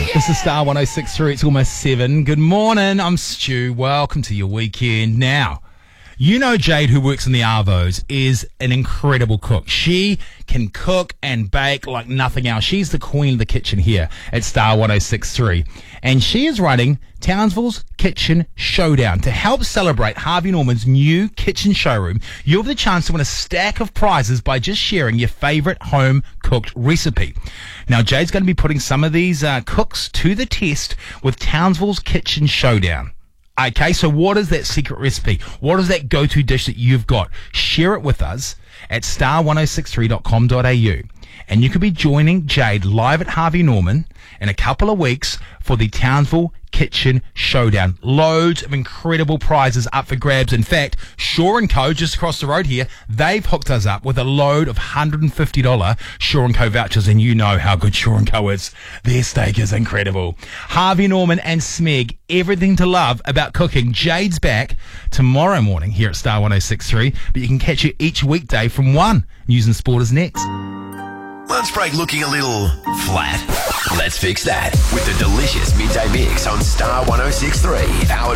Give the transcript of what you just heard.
This is Star 106.3. It's almost 7. Good morning. I'm Stu. Welcome to your weekend. Now, you know Jade, who works in the Arvos, is an incredible cook. She can cook and bake like nothing else. She's the queen of the kitchen here at Star 106.3. And she is running Townsville's Kitchen Showdown. To help celebrate Harvey Norman's new kitchen showroom, you have the chance to win a stack of prizes by just sharing your favorite home-cooked recipe. Now, Jade's going to be putting some of these cooks to the test with Townsville's Kitchen Showdown. Okay, so what is that secret recipe? What is that go-to dish that you've got? Share it with us at star1063.com.au. And you could be joining Jade live at Harvey Norman in a couple of weeks for the Townsville Kitchen Showdown. Loads of incredible prizes up for grabs. In fact, Shaw & Co. just across the road here, they've hooked us up with a load of $150 Shaw & Co. vouchers, and you know how good Shaw & Co. is. Their steak is incredible. Harvey Norman and Smeg, everything to love about cooking. Jade's back tomorrow morning here at Star 106.3, but you can catch her each weekday from 1. News and Sport is next. Lunch break looking a little flat? Let's fix that with the delicious midday mix on Star 106.3, powered